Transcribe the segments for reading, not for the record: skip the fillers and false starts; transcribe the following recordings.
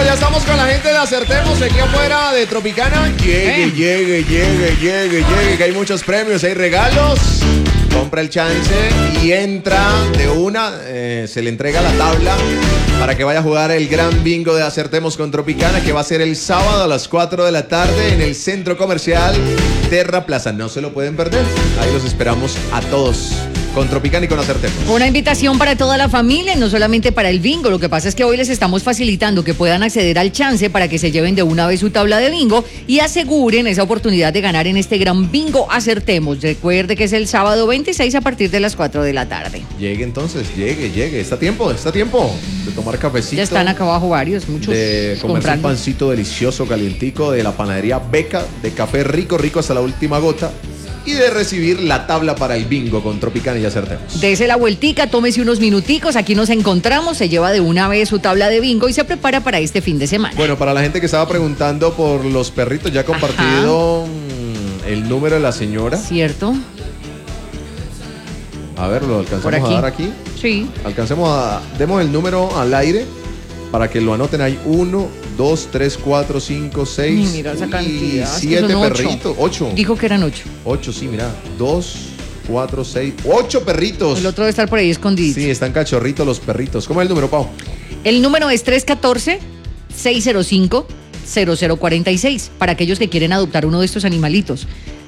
Bueno, ya estamos con la gente de Acertemos aquí afuera de Tropicana. Llegue, que hay muchos premios, hay regalos. Compra el chance y entra de una, se le entrega la tabla para que vaya a jugar el gran bingo de Acertemos con Tropicana, que va a ser el sábado a las 4 de la tarde en el Centro Comercial Terra Plaza. No se lo pueden perder, ahí los esperamos a todos. Con Tropicana y con Acertemos. Una invitación para toda la familia, no solamente para el bingo. Lo que pasa es que hoy les estamos facilitando que puedan acceder al chance para que se lleven de una vez su tabla de bingo y aseguren esa oportunidad de ganar en este gran bingo Acertemos. Recuerde que es el sábado 26 a partir de las 4 de la tarde. Llegue entonces, llegue. Está tiempo de tomar cafecito. Ya están acá abajo varios, muchos. De comerse un pancito delicioso, calientico, de la panadería Beca, de café rico hasta la última gota. Y de recibir la tabla para el bingo con Tropicana y Acertemos. Dese la vueltica, tómese unos minuticos, aquí nos encontramos, se lleva de una vez su tabla de bingo y se prepara para este fin de semana. Bueno, para la gente que estaba preguntando por los perritos, ya ha compartido el número de la señora. ¿Cierto? A ver, ¿lo alcanzamos a dar aquí? Sí. Demos el número al aire para que lo anoten ahí. 1, 2, 3, 4, 5, 6 mira esa cantidad, 7 perritos. 8. Dijo que eran 8. 8, sí, mira. 2, 4, 6, 8 perritos. El otro debe estar por ahí escondido. Sí, están cachorritos los perritos. ¿Cómo es el número, Pau? El número es 314-605-0046 para aquellos que quieren adoptar uno de estos animalitos.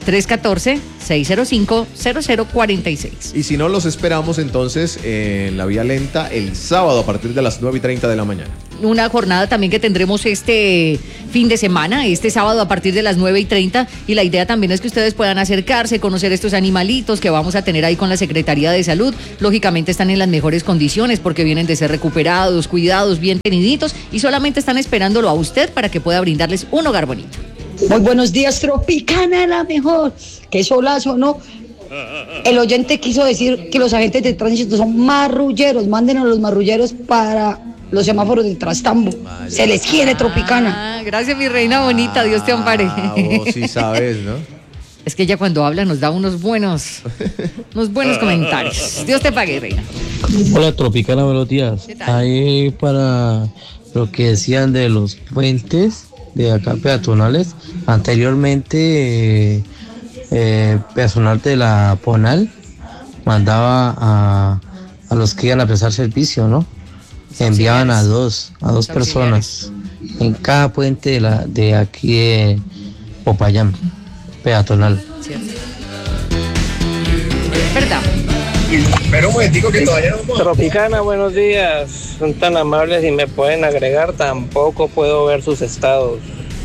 314-605-0046. Y si no, los esperamos entonces en la Vía Lenta el sábado a partir de las 9:30 de la mañana. Una jornada también que tendremos este fin de semana, este sábado a partir de las 9:30. Y la idea también es que ustedes puedan acercarse, conocer estos animalitos que vamos a tener ahí con la Secretaría de Salud. Lógicamente están en las mejores condiciones porque vienen de ser recuperados, cuidados, bien teniditos y solamente están esperándolo a usted para que pueda brindarles un hogar bonito. Muy buenos días, Tropicana, la mejor. Qué solazo, ¿no? El oyente quiso decir que los agentes de tránsito son marrulleros. Manden a los marrulleros para los semáforos del Trastambo. Se les quiere, Tropicana. Gracias, mi reina bonita. Dios te ampare. Vos sí sabes, ¿no? Es que ella cuando habla nos da unos buenos comentarios. Dios te pague, reina. Hola, Tropicana, buenos días. Ahí para lo que decían de los puentes de acá peatonales, anteriormente personal de la PONAL mandaba a los que iban a prestar servicio, ¿no? Enviaban a dos personas en cada puente de aquí de Popayán, peatonal. Cierto. ¿Verdad? Pero un momentico que todavía no... Tropicana, buenos días. Son tan amables y me pueden agregar, tampoco puedo ver sus estados.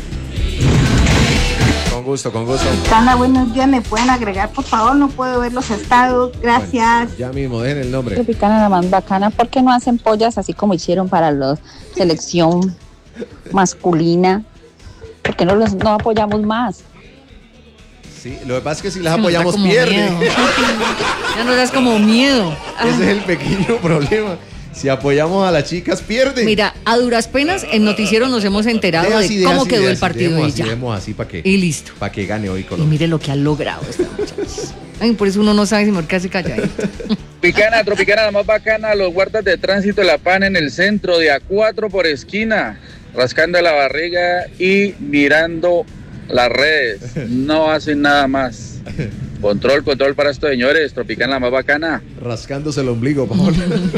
Con gusto. Tana, buenos días, ¿me pueden agregar, por favor? No puedo ver los estados, gracias. Bueno, ya mismo, dejen el nombre. Tropicana, la más bacana, ¿por qué no hacen pollas así como hicieron para la selección masculina? ¿Por qué no apoyamos más? Sí, lo que pasa es que si las apoyamos pierden. Ya nos das como miedo. Ese es el pequeño problema. Si apoyamos a las chicas, pierden. Mira, a duras penas en Noticiero nos hemos enterado de cómo quedó el partido y ya. Dejemos así para que. Y listo. Para que gane hoy Y Colombia. mire lo que ha logrado esta muchacha. Ay, por eso uno no sabe si me casi calladito. Tropicana, la más bacana, los guardas de tránsito de La Pan en el centro, de A4 por esquina, rascando la barriga y mirando las redes. No hacen nada más. Control para estos señores. Tropicana, la más bacana. Rascándose el ombligo, Paola.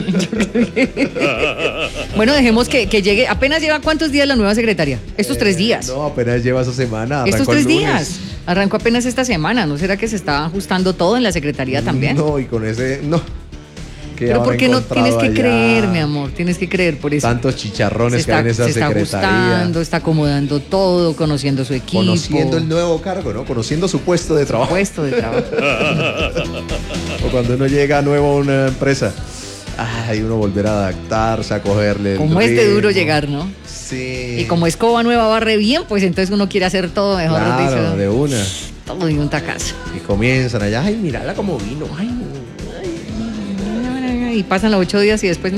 Bueno, dejemos que llegue. Apenas lleva ¿cuántos días la nueva secretaria? Estos 3 días. No, apenas lleva esa semana. Estos 3 días. Arrancó apenas esta semana. ¿No será que se está ajustando todo en la secretaría también? No, y con ese... No. Pero ¿por qué no tienes que creer, mi amor? Tienes que creer por eso. Tantos chicharrones que hay en esa secretaría. Se está ajustando, está acomodando todo, conociendo su equipo. Conociendo el nuevo cargo, ¿no? Conociendo su puesto de trabajo. O cuando uno llega nuevo a una empresa. Ay, uno volver a adaptarse, a cogerle. Como es de duro llegar, ¿no? Sí. Y como escoba nueva barre bien, pues entonces uno quiere hacer todo mejor. Claro, dicho, de una. Todo de un tacazo. Y comienzan allá, ay, mírala como vino. Ay, y pasan los 8 días y después...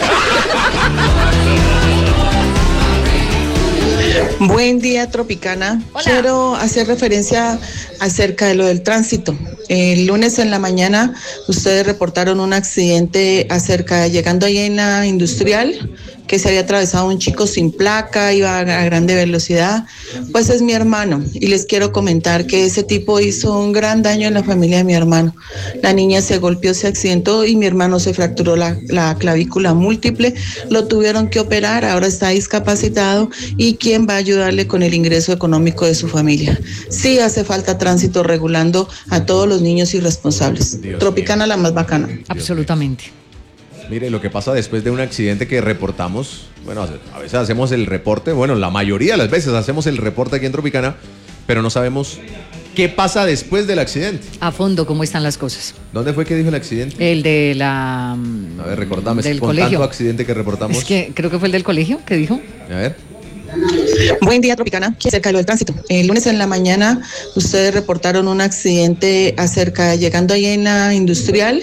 Buen día, Tropicana. Hola. Quiero hacer referencia acerca de lo del tránsito. El lunes en la mañana ustedes reportaron un accidente llegando ahí en la Industrial, que se había atravesado un chico sin placa, iba a grande velocidad, pues es mi hermano. Y les quiero comentar que ese tipo hizo un gran daño en la familia de mi hermano. La niña se golpeó, se accidentó y mi hermano se fracturó la clavícula múltiple. Lo tuvieron que operar, ahora está discapacitado. ¿Y quién va a ayudarle con el ingreso económico de su familia? Sí hace falta tránsito regulando a todos los niños irresponsables. Dios Tropicana, la más bacana. Absolutamente. Mire, lo que pasa después de un accidente que reportamos, bueno, a veces hacemos el reporte, bueno, la mayoría de las veces hacemos el reporte aquí en Tropicana, pero no sabemos qué pasa después del accidente. A fondo, ¿cómo están las cosas? ¿Dónde fue que dijo el accidente? El de la... A ver, recordame, del con colegio. tanto accidente que reportamos. Es que creo que fue el del colegio, ¿qué dijo? A ver. Buen día, Tropicana. Acerca de lo del tránsito. El lunes en la mañana ustedes reportaron un accidente llegando ahí en la industrial.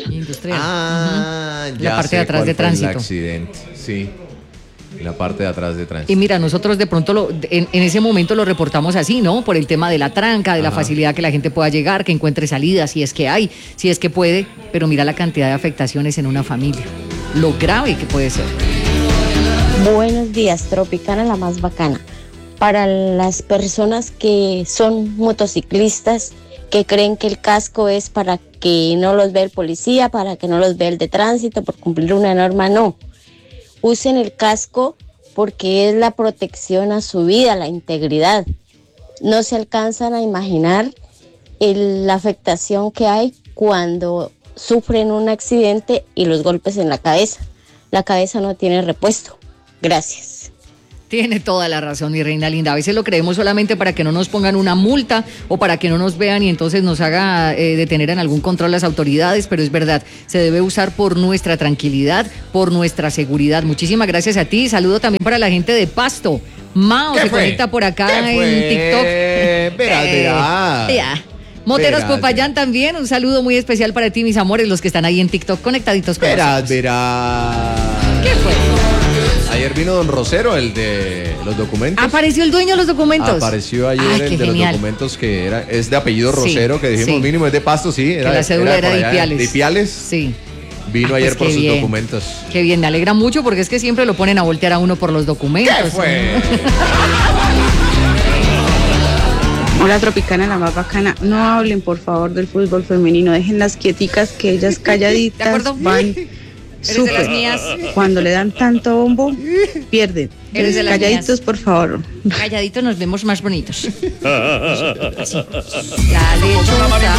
Ah, ya la parte de atrás de tránsito. El accidente, sí. La parte de atrás de tránsito. Y mira, nosotros de pronto en ese momento lo reportamos así, ¿no? Por el tema de la tranca, de la facilidad que la gente pueda llegar, que encuentre salidas, si es que hay, si es que puede. Pero mira la cantidad de afectaciones en una familia. Lo grave que puede ser. Buenos días, Tropicana, la más bacana. Para las personas que son motociclistas, que creen que el casco es para que no los vea el policía, para que no los vea el de tránsito, por cumplir una norma, no. Usen el casco porque es la protección a su vida, la integridad. No se alcanzan a imaginar la afectación que hay cuando sufren un accidente y los golpes en la cabeza. La cabeza no tiene repuesto. Gracias. Tiene toda la razón, mi reina linda. A veces lo creemos solamente para que no nos pongan una multa o para que no nos vean y entonces nos haga detener en algún control las autoridades, pero es verdad, se debe usar por nuestra tranquilidad, por nuestra seguridad. Muchísimas gracias a ti. Saludo también para la gente de Pasto. Mao se conecta por acá en TikTok. Verás. Moteros Verás. Popayán también. Un saludo muy especial para ti, mis amores, los que están ahí en TikTok conectaditos con nosotros. Verás. ¿Qué fue? Ayer vino don Rosero, el de los documentos. ¿Apareció el dueño de los documentos? Apareció ayer Ay, el qué de genial. los documentos que es de apellido Sí, Rosero, que dijimos sí. mínimo es de Pasto, sí. Que la cédula era por de allá, Ipiales. De Ipiales. Sí. Vino Ah, ayer pues por qué sus bien. documentos. Qué bien, me alegra mucho porque es que siempre lo ponen a voltear a uno por los documentos. ¿Qué fue? Hola, Tropicana, la más bacana. No hablen, por favor, del fútbol femenino. Déjenlas quieticas, que ellas calladitas ¿De acuerdo? van Eres de las mías. Cuando le dan tanto bombo, pierden. Eres de las Calladitos, mías. por favor. Calladitos nos vemos más bonitos. La lechuza.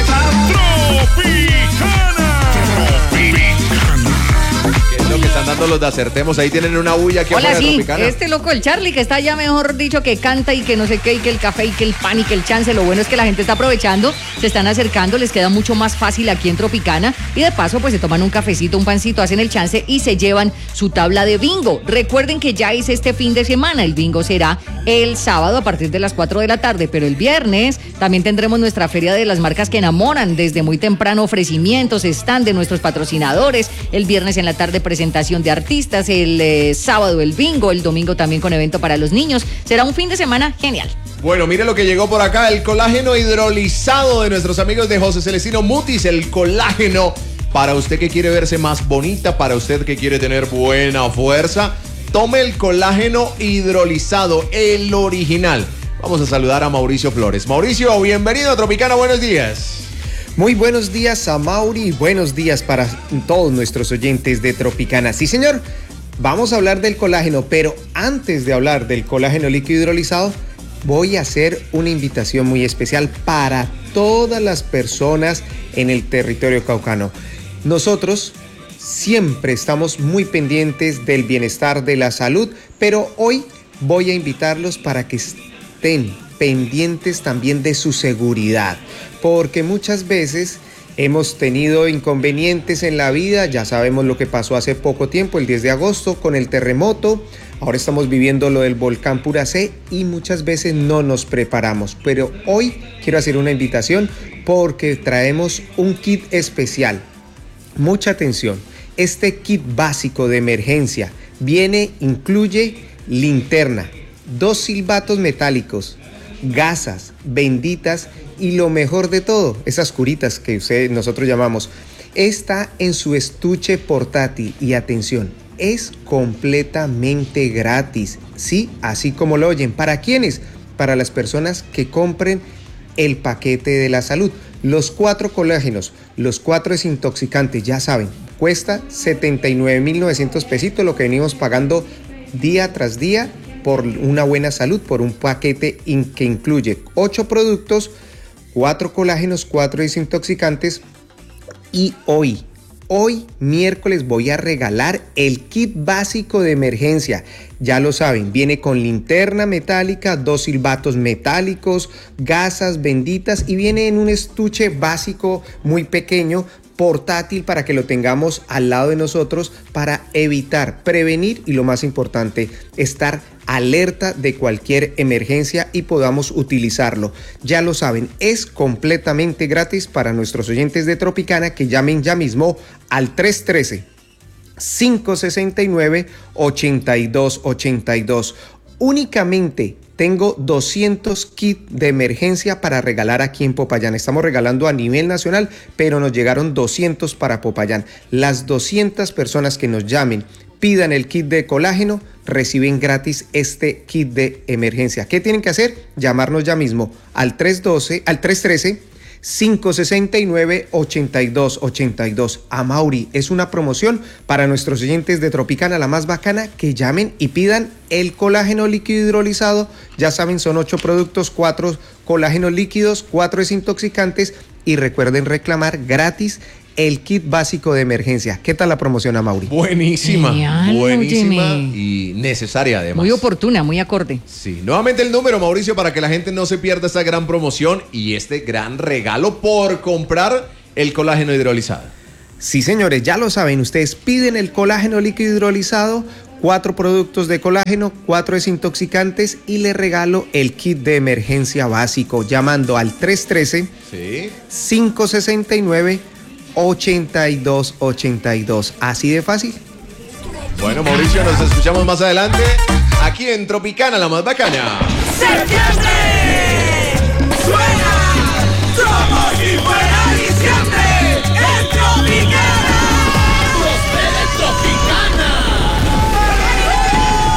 ¿Qué es lo que están dando los de Acertemos? Ahí tienen una bulla aquí Hola, afuera de sí, Tropicana. este loco, el Charlie, que está ya mejor dicho que canta y que no sé qué, y que el café, y que el pan, y que el chance. Lo bueno es que la gente está aprovechando, se están acercando, les queda mucho más fácil aquí en Tropicana. Y de paso, pues se toman un cafecito, un pancito, hacen el chance y se llevan su tabla de bingo. Recuerden que ya es este fin de semana, el bingo será el sábado a partir de las 4 de la tarde, pero el viernes también tendremos nuestra feria de las marcas que enamoran. Desde muy temprano ofrecimientos, están de nuestros patrocinadores. El viernes en la tarde presentación de artistas, el sábado el bingo, el domingo también con evento para los niños. Será un fin de semana genial. Bueno, mire lo que llegó por acá, el colágeno hidrolizado de nuestros amigos de José Celestino Mutis, el colágeno para usted que quiere verse más bonita, para usted que quiere tener buena fuerza. Tome el colágeno hidrolizado, el original. Vamos a saludar a Mauricio Flores. Mauricio, bienvenido a Tropicana, buenos días. Muy buenos días a Mauri, buenos días para todos nuestros oyentes de Tropicana. Sí, señor, vamos a hablar del colágeno, pero antes de hablar del colágeno líquido hidrolizado, voy a hacer una invitación muy especial para todas las personas en el territorio caucano. Nosotros siempre estamos muy pendientes del bienestar de la salud, pero hoy voy a invitarlos para que estén pendientes también de su seguridad, porque muchas veces hemos tenido inconvenientes en la vida. Ya sabemos lo que pasó hace poco tiempo, el 10 de agosto, con el terremoto. Ahora estamos viviendo lo del volcán Puracé y muchas veces no nos preparamos. Pero hoy quiero hacer una invitación porque traemos un kit especial. Mucha atención. Este kit básico de emergencia incluye linterna, 2 silbatos metálicos, gasas, benditas y lo mejor de todo, esas curitas que nosotros llamamos. Está en su estuche portátil y atención, es completamente gratis. Sí, así como lo oyen. ¿Para quiénes? Para las personas que compren el paquete de la salud. Los 4 colágenos, los 4 desintoxicantes, ya saben, cuesta 79.900 pesitos, lo que venimos pagando día tras día por una buena salud, por un paquete que incluye 8 productos, 4 colágenos, 4 desintoxicantes. Y hoy miércoles voy a regalar el kit básico de emergencia. Ya lo saben, viene con linterna metálica, 2 silbatos metálicos, gasas benditas y viene en un estuche básico muy pequeño, portátil, para que lo tengamos al lado de nosotros para evitar, prevenir y, lo más importante, estar alerta de cualquier emergencia y podamos utilizarlo. Ya lo saben, es completamente gratis para nuestros oyentes de Tropicana, que llamen ya mismo al 313-569-8282. Únicamente tengo 200 kits de emergencia para regalar aquí en Popayán. Estamos regalando a nivel nacional, pero nos llegaron 200 para Popayán. Las 200 personas que nos llamen, pidan el kit de colágeno, reciben gratis este kit de emergencia. ¿Qué tienen que hacer? Llamarnos ya mismo al 313-569-8282. Amaury, es una promoción para nuestros oyentes de Tropicana, la más bacana, que llamen y pidan el colágeno líquido hidrolizado. Ya saben, son 8 productos, 4 colágenos líquidos, 4 desintoxicantes, y recuerden reclamar gratis el kit básico de emergencia. ¿Qué tal la promoción, Amaury? Buenísima, Genial, buenísima óyeme. y necesaria además. Muy oportuna, muy acorde. Sí, nuevamente el número, Mauricio, para que la gente no se pierda esta gran promoción y este gran regalo por comprar el colágeno hidrolizado. Sí, señores, ya lo saben, ustedes piden el colágeno líquido hidrolizado, 4 productos de colágeno, 4 desintoxicantes, y le regalo el kit de emergencia básico llamando al 313-569-8282. Así de fácil. Bueno, Mauricio, nos escuchamos más adelante aquí en Tropicana, la más bacana. ¡Septiembre! ¡Suena!